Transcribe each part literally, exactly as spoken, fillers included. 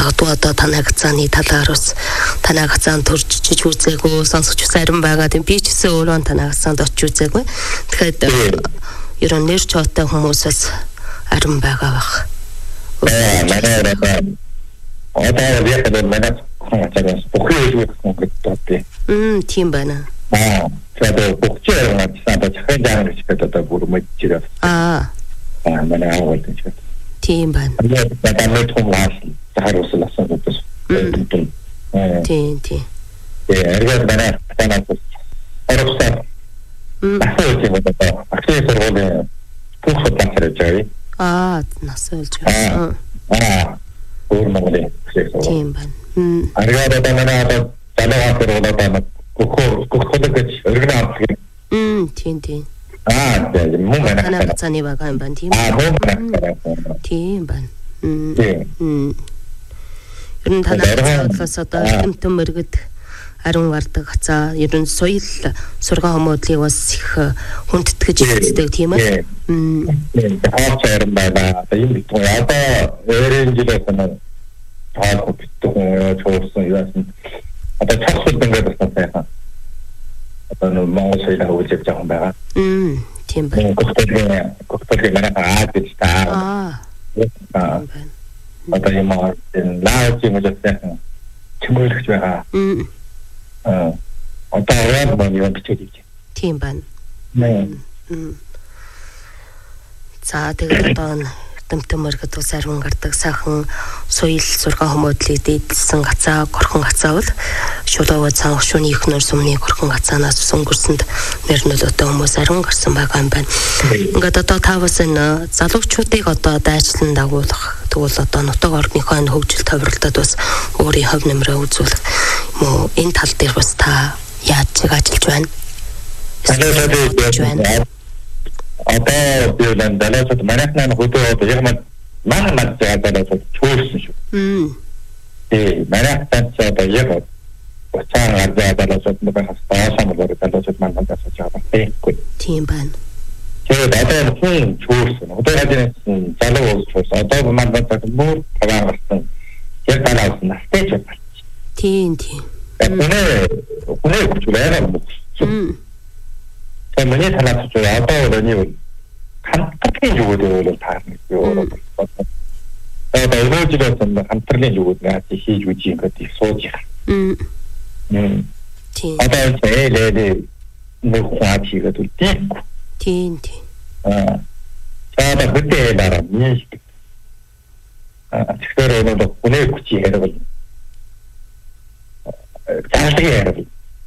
магадгүй одоо танай хацааны талаар бас танай хацаанд төрж жиж үзээгүй сонсогч зарим байгаа. Тийм би ч гэсэн өөрөө танай хацаанд очиж үзээгүй. Тэгэхээр ер нь нэр чотой хүмүүсээс арим байгаа бах. Аа манай одоо яг л манай хацаас бүхий үгүй гэдэг. Мм тийм байна. Аа тэгээд бүхий яг цаадаа захын жаан гэж одоо бүр мэдчихээ. Аа аа манай аваад гэж. Тийм байна. Тэгээд надад хүмүүс харуулсан асууж байна. Тийм тийм. Э яг манай танаас орохсан. Асууж байгаа. Ахлын сургуулийн түүхд насраж байгаа. Аа насраж байгаа. Аа өөр Монголын хэлсэн. Тийм байна. Мм. Аргаад манай одоо залуу сургуулиудаа гөхөө гөхөө гэж өргөн авдаг. Мм тийм тийм. Аа тийм мөн манай танай хацааны байгаа юм байна тийм. Аа мөн манай. Тийм байна. Мм. Тийм. Ер нь танай хацаас одоо хэмтэн мэрэгд ариун гардаг хацаа ер нь соёл сургаан хүмүүдлийг бас их хүндэтгэж ирдэг тийм ээ. Мм. Тэгээд харин байна. Энэ битүү одоо өөрийн жилээс нь таад битүү чуулсан яасан. Одоо цогцол ингээд бас сайхан. Одоо Монгол соёлыг хөгжиж байгаа юм байгаа. Мм. Тийм байна. Гохтолгийн гохтолгийн манай аа гэж таа. Аа. Одоо юм аа лаач юм гэж сайхан чимэрлэж байгаа. Мм. Аа. Одоо яг мөн юм бичиж. Тийм байна. Мм. За тэгээд одоо тэмтэмэр гэдэг сарван гардаг сайхан соёл сургаан хүмүүдлийг дээдэлсэн гацаа горхон гацаа бол шулууга цаанх шүний ихнэр сумны горхон гацаанаас өнгөрсөнд нэр нөлөөтэй хүмүүс ариун гарсан байгаа юм байна. Ингээд одоо та бас энэ залуучуудыг одоо дайчлан дагуулах тэгвэл одоо нутаг орныхоо хөгжил товролтод бас өөрийн хөв нэмрээ үзүүлэх мөн энэ тал дээр бас та яаж ажиллаж байна? Тэгээд одоо би л далайсад манайхнаа хөдөө одоо яг манай мад далайсад чуулсан шүү. Мм. Э манайхтай одоо яг уцаа гардаг далайсад нэг хастаа самлаар далайсад манай дасаж байгаа. Тэгэхгүй. Тийм байна. Тэгээд одоо хүн чуулсан. Одоо хадийн залуу чуулсан. Одоо манай дасаж мөр таваа гарсан. Яг далайсад настай ч байна. Тийм тийм. Үнэ үнэ чуулаа юм. Мм. Миний талаас ч одоо өөрөний хамтлагийн жүгүүд бол таарна гэж өөрөө бодсон. Одоо өөрөөр хэлбэл хамтлагийн жүгүүд наад хийж үгүй юм гэдэг сууж байгаа. Мм. Тийм. Одоо зээлээ нэг хаад хийгээд үлдээхгүй. Тийм тийм. Аа. За bëдээ дараа нэг. Аа тэгэхээр одоо үнэ хүч ярил. Заалгийн ярил.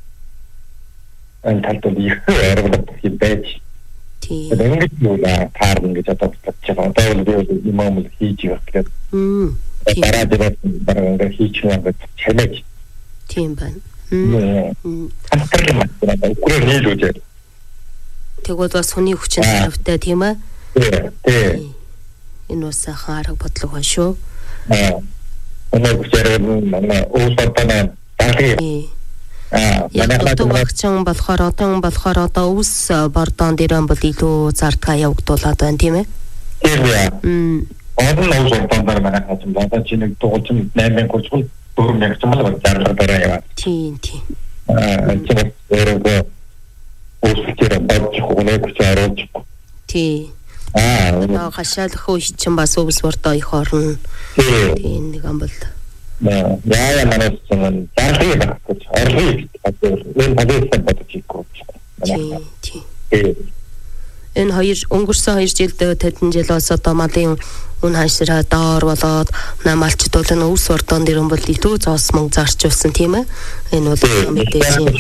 Энэ талд их ярилдаг юм байж. Тийм. Ингээд юу таарна гэж одоо бодож байгаа. Одоо л би юм юм хийж байгаа гэхээр. Мм. Дараа дээр дараа ингээд хийж байгаа чамайг. Тийм байна. Мм. Хамтрал маань үгээр нийлүүлж. Тэгвэл бас хүний хүчин тавтай тийм ээ. Тийм. Энэ бас хараг бодлого байна шүү. Аа. Өнөө хүчээр манай уусатана таардаг. Яг одоо вакцин болохоор одоо болохоор одоо ус бордон дээр бол илүү зардгаа явагдуулаад байна тийм ээ. Тийм ээ. Мм. Одоо ус бордон дээр манай хатан бодож чинь дуулсан найман гурван дөрвөн мянга ч мал зарлага дараа яваа. Тийм тийм. Аа тийм өөрөө ус дээр бодож хүнээ хүч харуулж. Тийм. Аа. Одоо хашаалх үе чинь бас ус бордоо их орно. Тийм нэг юм бол яа яа манайс чинь зарлага байхгүй орлыг энэ хадгалсан бодож ийггүй. Тийм. Энэ хоёр өнгөрсөн хоёр жилд тэдэн жил бас одоо малын үн ханшраа доор болоод намалчд бол энэ ус бордон дээр бол илүү зоос мөнгө зарчулсан тийм ээ. Энэ бол мэдээж юм.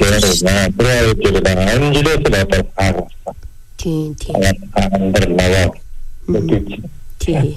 Тийм тийм. Тийм.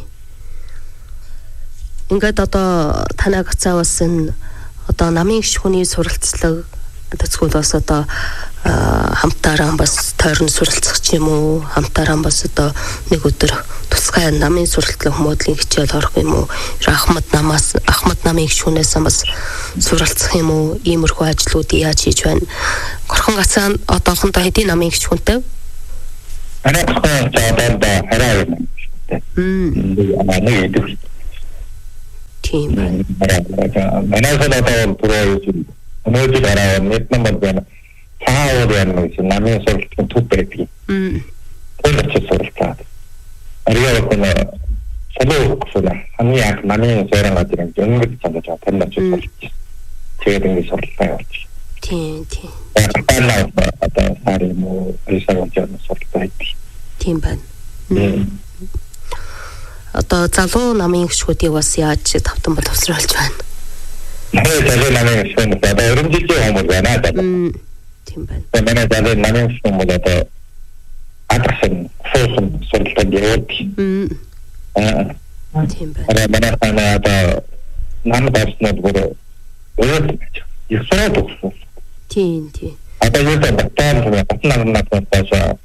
Ингээд одоо танай гацаа бас энэ одоо намын гişхүний суралцлага тэцгүүл бас одоо хамтаараа бас тойрон суралцах ч юм уу хамтаараа бас одоо нэг өдөр тусгай намын суралцлага хүмүүдлийн хичээл орох юм уу Ахмад намаас Ахмад намын гişхүнээс бас суралцах юм уу иймэрхүү ажлуудыг яаж хийж байна. Горхон гацаа одоохондоо хэдийн намын гişхүнтэй? Манай одоо хараа юм. Мм. Манай идэв. Тийм байна. Манайс одоо түрүү өнөөдөр араа нэг номер байна. Цаавар байна гэсэн намын сургалтын төв байдаг. Мм. Тэр ч сургалтаа. Ариа гоо солио гэсэн хамгийн анх намын сургалтын өнгөд цаадаж тэр нь ч сургалт. Тэгээд ингэ сургалтаа явуулж. Тийм тийм. Баярлалаа одоо сарын муу ресторан сургалтаа хийдэг. Тийм байна. Одоо залуу намын гүшгүүдийг бас яаж тавтан боловсруулж байна. Nee, залуу намын гүшгүүд одоо өрөмжилж хүмүүс байна даа. Тийм байна. Манай залуу намын гүшгүүд одоо атгасан фосон сургалтад явуулдаг. Аа. Тийм байна. Аа манай хана одоо нам давснууд бүр өөр их сураад өгсөн. Тийм тийм. Одоо юу гэдэг батан батан намнаас таашаа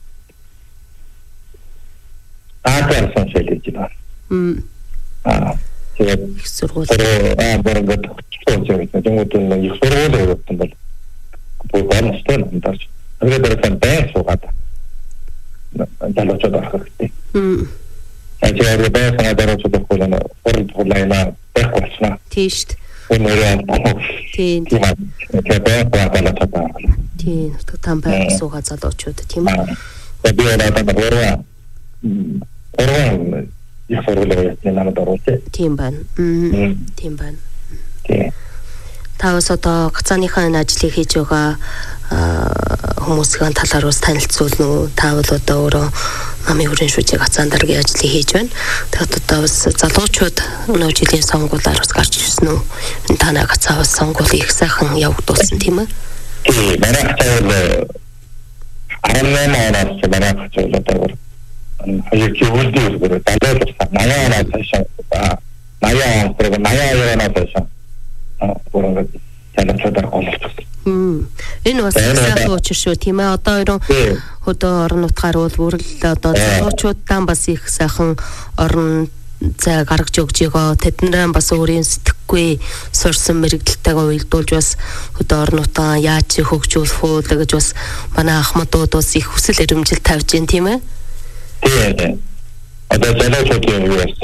аатан сонсэлж байна. Мм. Аа. Тэгээд их сургууль. Аа боргод төгсөж байгаа юм. Их сургууль явуулсан бол богоностой надаас. Тэгээд тэр бай суугаад. Далоочод авах хэрэгтэй. Мм. Тэгээд бай санаа дараачод авах бол урд хулайна байх болсноо. Тийш. Өнөөрөө Тийм. Тэгээд бай далоочод авах. Тийм. Тамбай суугаад залуучууд тийм үү? Тэгээд одоо бороо орон их сургууль явуулсан намайг оруулсан. Тийм байна. Мм. Тийм байна. Тийм. Тавс одоо гацааныхаа ажлыг хийж байгаа хүмүүсийн талаар бас танилцуулна уу? Таавал одоо өөрөө намын хүрэн шүүжиг гацаан дараагийн ажлыг хийж байна. Тэгээд одоо бас залуучууд өнөө жилийн сонгуулиар бас гарч ирсэн үү? Энэ танай гацаа бас сонгуул их сайхан явагдуулсан тийм ээ? Тийм. Манай гацаа бол арам нэмээд манай гацаа одоо хаяг үлдээ үлдээ далайлсан наяа таашаа наяа онцрог наяа ярана таашаа бүрэн талцадаар голчихсон. Хм. Энэ бас сайхан учир шүү тийм ээ. Одоо ерөн хөдөө орон нутгаар бол бүр л одоо залуучуудаа бас их сайхан орон зай гаргаж өгч байгаа. Тэднээ бас өөрийн сэтгэхгүй сурсан мэрэгдэлтэйгээ уялдуулж бас хөдөө орон нутгаа яаж хөгжүүлэх үү гэж бас манай ахмадууд бас их хүсэл эрмжил тавьж байна тийм ээ. Тийм. Одоо залуучуудын юу